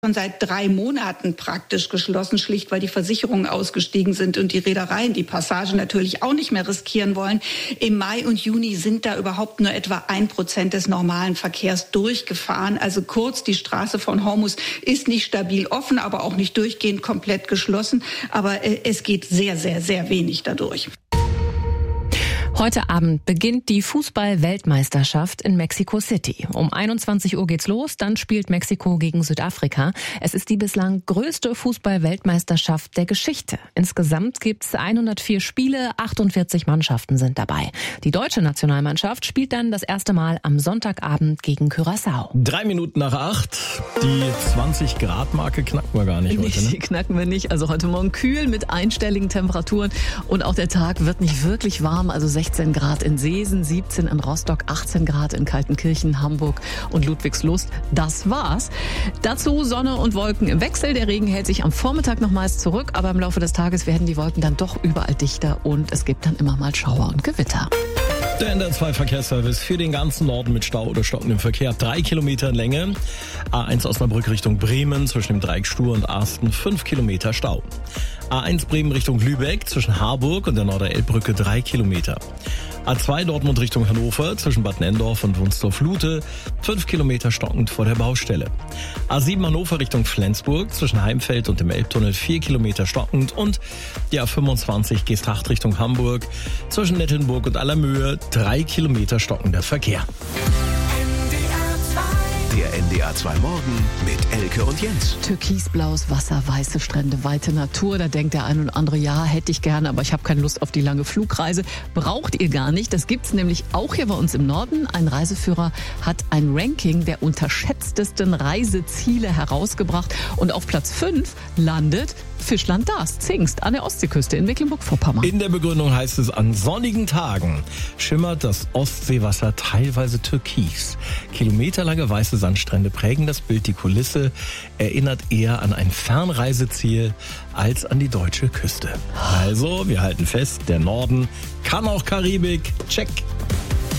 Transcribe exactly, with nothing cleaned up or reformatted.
schon seit drei Monaten praktisch geschlossen, schlicht weil die Versicherungen ausgestiegen sind und die Reedereien die Passage natürlich auch nicht mehr riskieren wollen. Im Mai und Juni sind da überhaupt nur etwa ein Prozent des normalen Verkehrs durchgefahren. Also kurz, die Straße von Hormuz ist nicht stabil offen, aber auch nicht durchgehend komplett geschlossen. Aber äh, es geht sehr, sehr, sehr wenig dadurch. Heute Abend beginnt die Fußball-Weltmeisterschaft in Mexico City. Um einundzwanzig Uhr geht's los, dann spielt Mexiko gegen Südafrika. Es ist die bislang größte Fußball-Weltmeisterschaft der Geschichte. Insgesamt gibt's hundertvier Spiele, achtundvierzig Mannschaften sind dabei. Die deutsche Nationalmannschaft spielt dann das erste Mal am Sonntagabend gegen Curaçao. Drei Minuten nach acht. Die zwanzig Grad Marke knacken wir gar nicht heute, ne? Die knacken wir nicht. Also heute Morgen kühl mit einstelligen Temperaturen. Und auch der Tag wird nicht wirklich warm. Also sechzehn Grad in Seesen, siebzehn in Rostock, achtzehn Grad in Kaltenkirchen, Hamburg und Ludwigslust. Das war's. Dazu Sonne und Wolken im Wechsel. Der Regen hält sich am Vormittag noch meist zurück, aber im Laufe des Tages werden die Wolken dann doch überall dichter und es gibt dann immer mal Schauer und Gewitter. Der N D R zwei Verkehrsservice für den ganzen Norden mit Stau oder stockendem Verkehr. Drei Kilometer in Länge. A eins Osnabrück Richtung Bremen zwischen dem Dreieck Stur und Arsten. Fünf Kilometer Stau. A eins Bremen Richtung Lübeck zwischen Harburg und der Norderelbbrücke drei Kilometer. A zwei Dortmund Richtung Hannover zwischen Bad Nendorf und Wunsdorf-Lute. Fünf Kilometer stockend vor der Baustelle. A sieben Hannover Richtung Flensburg zwischen Heimfeld und dem Elbtunnel. Vier Kilometer stockend. Und die A fünfundzwanzig Geesthacht Richtung Hamburg zwischen Nettelnburg und Allermöhe. Drei Kilometer stockender Verkehr. Der N D R zwei Morgen mit Elke und Jens. Türkisblaues Wasser, weiße Strände, weite Natur. Da denkt der ein oder andere, ja, hätte ich gerne, aber ich habe keine Lust auf die lange Flugreise. Braucht ihr gar nicht. Das gibt's nämlich auch hier bei uns im Norden. Ein Reiseführer hat ein Ranking der unterschätztesten Reiseziele herausgebracht. Und auf Platz fünf landet Fischland Darß, Zingst, an der Ostseeküste in Mecklenburg-Vorpommern. In der Begründung heißt es, an sonnigen Tagen schimmert das Ostseewasser teilweise türkis. Kilometerlange weiße Sandstrände prägen das Bild. Die Kulisse erinnert eher an ein Fernreiseziel als an die deutsche Küste. Also, wir halten fest, der Norden kann auch Karibik. Check.